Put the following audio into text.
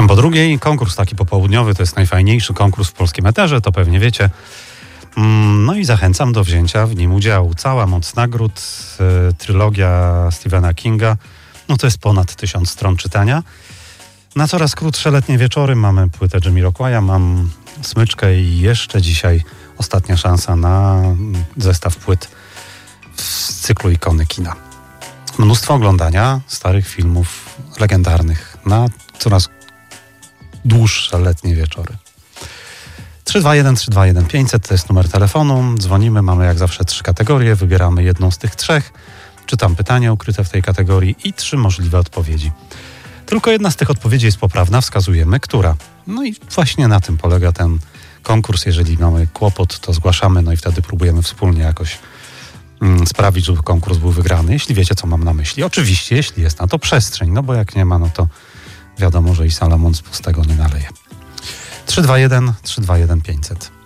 8 po drugiej, konkurs taki popołudniowy to jest najfajniejszy konkurs w polskim eterze, to pewnie wiecie. No i zachęcam do wzięcia w nim udziału. Cała moc nagród, trylogia Stephena Kinga, no to jest ponad 1000 stron czytania. Na coraz krótsze letnie wieczory mamy płytę Jamiroquai'a, mam smyczkę i jeszcze dzisiaj ostatnia szansa na zestaw płyt z cyklu Ikony kina. Mnóstwo oglądania starych filmów legendarnych na coraz dłuższe letnie wieczory. 321 321 500 to jest numer telefonu. Dzwonimy, mamy jak zawsze 3 kategorie, wybieramy jedną z tych 3. Czytam pytania ukryte w tej kategorii i 3 możliwe odpowiedzi. Tylko jedna z tych odpowiedzi jest poprawna, wskazujemy, która. No i właśnie na tym polega ten konkurs. Jeżeli mamy kłopot, to zgłaszamy, no i wtedy próbujemy wspólnie jakoś sprawić, żeby konkurs był wygrany. Jeśli wiecie, co mam na myśli. Oczywiście, jeśli jest na to przestrzeń, no bo jak nie ma, no to wiadomo, że i Salomon z pustego nie naleje. 321 321 500.